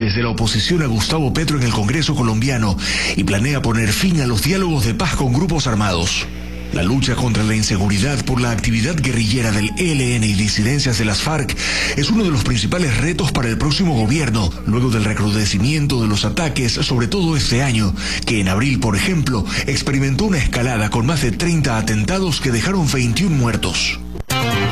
desde la oposición a Gustavo Petro en el Congreso colombiano y planea poner fin a los diálogos de paz con grupos armados. La lucha contra la inseguridad por la actividad guerrillera del ELN y disidencias de las FARC es uno de los principales retos para el próximo gobierno, luego del recrudecimiento de los ataques, sobre todo este año, que en abril, por ejemplo, experimentó una escalada con más de 30 atentados que dejaron 21 muertos.